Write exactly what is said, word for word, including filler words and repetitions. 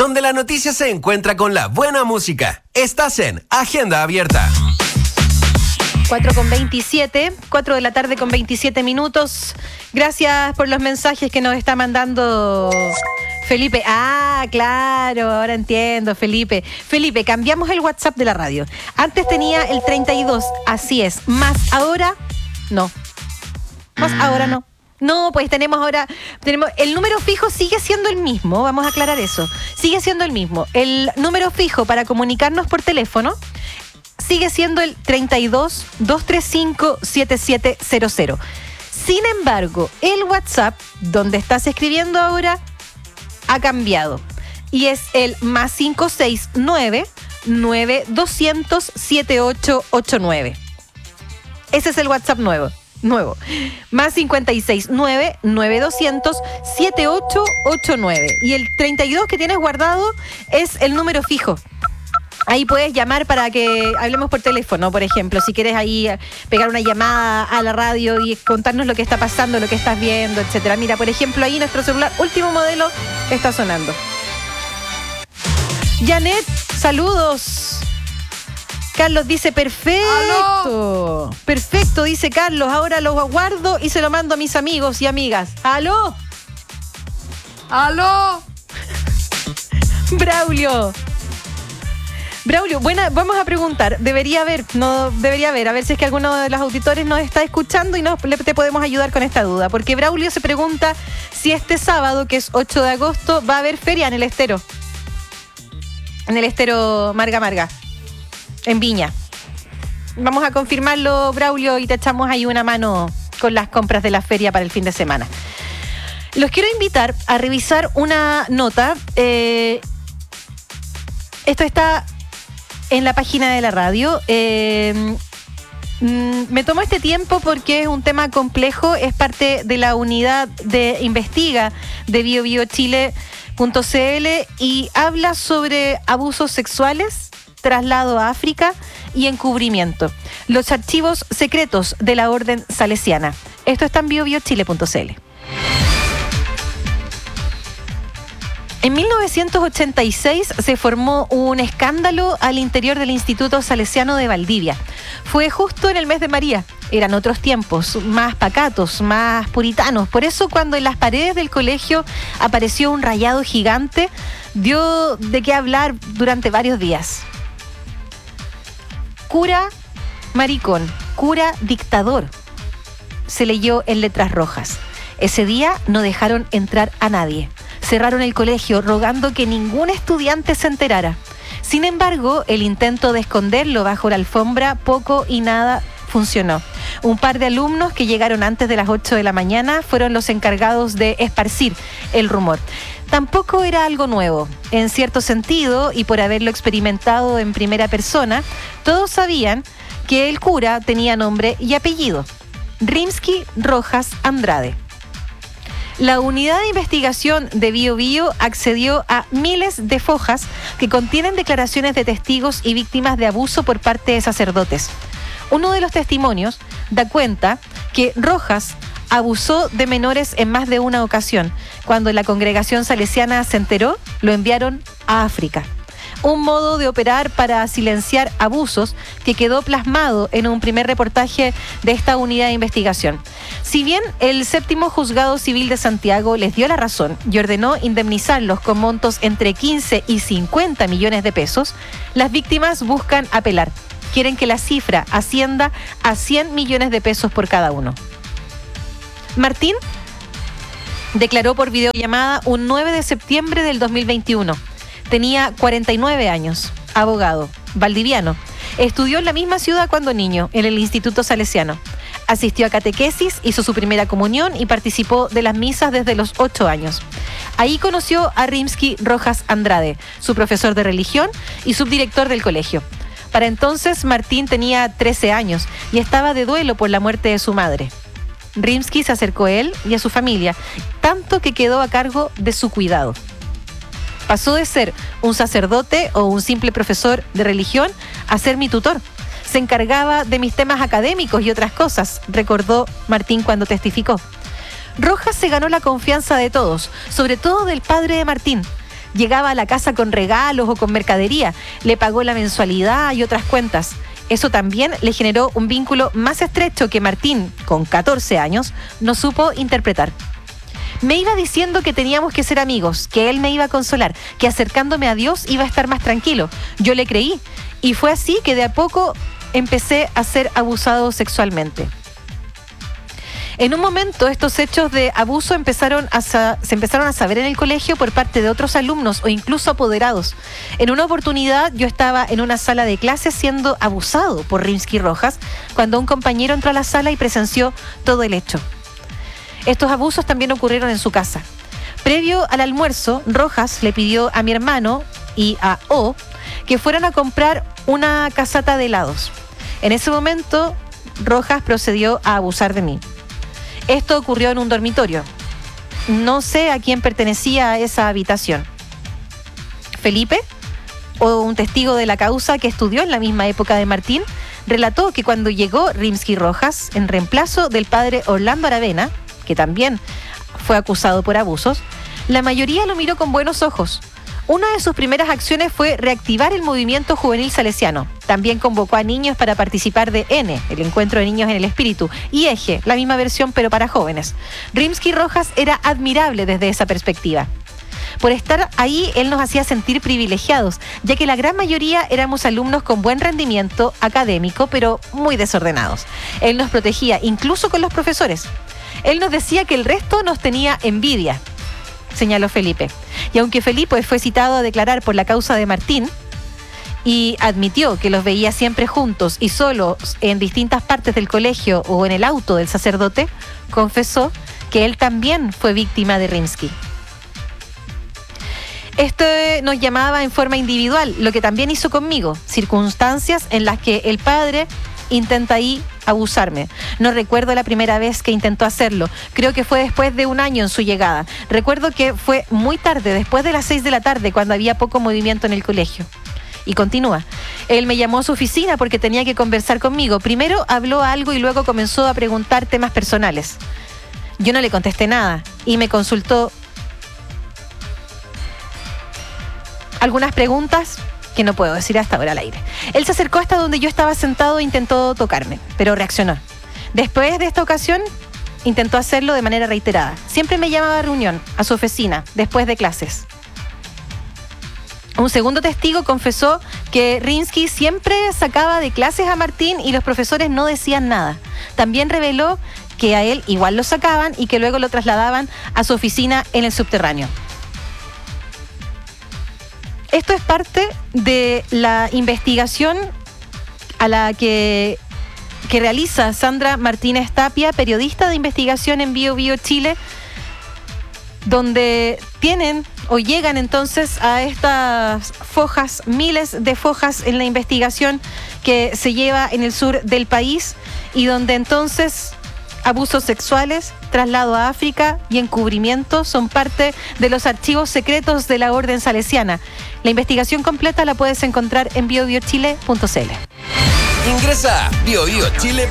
donde la noticia se encuentra con la buena música. Estás en Agenda Abierta. cuatro con veintisiete, cuatro de la tarde con veintisiete minutos. Gracias por los mensajes que nos está mandando Felipe. Ah, claro, ahora entiendo, Felipe. Felipe, cambiamos el WhatsApp de la radio. Antes tenía el treinta y dos, así es. Más ahora, no. Más ahora no. No, pues tenemos ahora, tenemos el número fijo sigue siendo el mismo, vamos a aclarar eso. Sigue siendo el mismo. El número fijo para comunicarnos por teléfono sigue siendo el treinta y dos, doscientos treinta y cinco, setenta y siete cero cero. Sin embargo, el WhatsApp, donde estás escribiendo ahora, ha cambiado. Y es el más cinco seis nueve, nueve doscientos, setenta y ocho ochenta y nueve. Ese es el WhatsApp nuevo. Nuevo. Más cincuenta y seis nueve, nueve doscientos, setenta y ocho ochenta y nueve. Y el treinta y dos que tienes guardado es el número fijo. Ahí puedes llamar para que hablemos por teléfono, por ejemplo. Si quieres ahí pegar una llamada a la radio y contarnos lo que está pasando, lo que estás viendo, etcétera. Mira, por ejemplo, ahí nuestro celular, último modelo, está sonando. Janet, saludos. Carlos dice, perfecto. ¡Aló! Perfecto, dice Carlos. Ahora lo guardo y se lo mando a mis amigos y amigas. ¡Aló! ¡Aló! Braulio. Braulio, buena, vamos a preguntar. Debería haber, no debería haber, a ver si es que alguno de los auditores nos está escuchando y nos, le, te podemos ayudar con esta duda. Porque Braulio se pregunta si este sábado, que es ocho de agosto, va a haber feria en el estero. En el estero Marga Marga. En Viña. Vamos a confirmarlo, Braulio, y te echamos ahí una mano con las compras de la feria para el fin de semana. Los quiero invitar a revisar una nota. Eh, esto está en la página de la radio. Eh, me tomo este tiempo porque es un tema complejo. Es parte de la unidad de investiga de bio bio chile punto c l y habla sobre abusos sexuales, traslado a África y encubrimiento. Los archivos secretos de la Orden Salesiana. Esto está en bio bio chile punto c l. En mil novecientos ochenta y seis se formó un escándalo al interior del Instituto Salesiano de Valdivia. Fue justo en el mes de María. Eran otros tiempos, más pacatos, más puritanos. Por eso cuando en las paredes del colegio apareció un rayado gigante, dio de qué hablar durante varios días. Cura maricón, cura dictador, se leyó en letras rojas. Ese día no dejaron entrar a nadie. Cerraron el colegio rogando que ningún estudiante se enterara. Sin embargo, el intento de esconderlo bajo la alfombra poco y nada funcionó. Un par de alumnos que llegaron antes de las ocho de la mañana fueron los encargados de esparcir el rumor. Tampoco era algo nuevo. En cierto sentido, y por haberlo experimentado en primera persona, todos sabían que el cura tenía nombre y apellido: Rimsky Rojas Andrade. La unidad de investigación de Bio Bio accedió a miles de fojas que contienen declaraciones de testigos y víctimas de abuso por parte de sacerdotes. Uno de los testimonios da cuenta que Rojas abusó de menores en más de una ocasión. Cuando la congregación salesiana se enteró, lo enviaron a África. Un modo de operar para silenciar abusos que quedó plasmado en un primer reportaje de esta unidad de investigación. Si bien el séptimo juzgado civil de Santiago les dio la razón y ordenó indemnizarlos con montos entre quince y cincuenta millones de pesos, las víctimas buscan apelar. Quieren que la cifra ascienda a cien millones de pesos por cada uno. Martín declaró por videollamada un nueve de septiembre del dos mil veintiuno. Tenía cuarenta y nueve años, abogado, valdiviano. Estudió en la misma ciudad cuando niño, en el Instituto Salesiano. Asistió a catequesis, hizo su primera comunión y participó de las misas desde los ocho años. Ahí conoció a Rimsky Rojas Andrade, su profesor de religión y subdirector del colegio. Para entonces, Martín tenía trece años y estaba de duelo por la muerte de su madre. Rimsky se acercó a él y a su familia, tanto que quedó a cargo de su cuidado. Pasó de ser un sacerdote o un simple profesor de religión a ser mi tutor. Se encargaba de mis temas académicos y otras cosas, recordó Martín cuando testificó. Rojas se ganó la confianza de todos, sobre todo del padre de Martín. llegaba a la casa con regalos o con mercadería, le pagó la mensualidad y otras cuentas. Eso también le generó un vínculo más estrecho que Martín, con catorce años, no supo interpretar. Me iba diciendo que teníamos que ser amigos, que él me iba a consolar, que acercándome a Dios iba a estar más tranquilo. Yo le creí y fue así que de a poco empecé a ser abusado sexualmente. En un momento estos hechos de abuso empezaron a sa- se empezaron a saber en el colegio por parte de otros alumnos o incluso apoderados. En una oportunidad yo estaba en una sala de clases siendo abusado por Rimsky Rojas cuando un compañero entró a la sala y presenció todo el hecho. Estos abusos también ocurrieron en su casa. Previo al almuerzo, Rojas le pidió a mi hermano y a O que fueran a comprar una casata de helados. En ese momento, Rojas procedió a abusar de mí. Esto ocurrió en un dormitorio. No sé a quién pertenecía esa habitación. Felipe, o un testigo de la causa que estudió en la misma época de Martín, relató que cuando llegó Rimsky Rojas, en reemplazo del padre Orlando Aravena, que también fue acusado por abusos, la mayoría lo miró con buenos ojos. Una de sus primeras acciones fue reactivar el movimiento juvenil salesiano. También convocó a niños para participar de N, el Encuentro de Niños en el Espíritu, y Eje, la misma versión pero para jóvenes. Rimsky Rojas era admirable desde esa perspectiva. Por estar ahí, él nos hacía sentir privilegiados, ya que la gran mayoría éramos alumnos con buen rendimiento académico, pero muy desordenados. Él nos protegía, incluso con los profesores. Él nos decía que el resto nos tenía envidia, señaló Felipe. Y aunque Felipe fue citado a declarar por la causa de Martín y admitió que los veía siempre juntos y solos en distintas partes del colegio o en el auto del sacerdote, confesó que él también fue víctima de Rimsky. Esto nos llamaba en forma individual, lo que también hizo conmigo, circunstancias en las que el padre intenta ahí abusarme. No recuerdo la primera vez que intentó hacerlo. Creo que fue después de un año en su llegada. Recuerdo que fue muy tarde, después de las seis de la tarde, cuando había poco movimiento en el colegio. Y continúa. Él me llamó a su oficina porque tenía que conversar conmigo. Primero habló algo y luego comenzó a preguntar temas personales. Yo no le contesté nada y me consultó algunas preguntas que no puedo decir hasta ahora al aire. Él se acercó hasta donde yo estaba sentado e intentó tocarme, pero reaccionó. Después de esta ocasión, intentó hacerlo de manera reiterada. Siempre me llamaba a reunión, a su oficina, después de clases. Un segundo testigo confesó que Rimsky siempre sacaba de clases a Martín y los profesores no decían nada. También reveló que a él igual lo sacaban y que luego lo trasladaban a su oficina en el subterráneo. Esto es parte de la investigación a la que, que realiza Sandra Martínez Tapia, periodista de investigación en Bio Bio Chile, donde tienen o llegan entonces a estas fojas, miles de fojas en la investigación que se lleva en el sur del país y donde entonces abusos sexuales, traslado a África y encubrimiento son parte de los archivos secretos de la Orden Salesiana. La investigación completa la puedes encontrar en bio bio chile punto c l. Ingresa a bio bio chile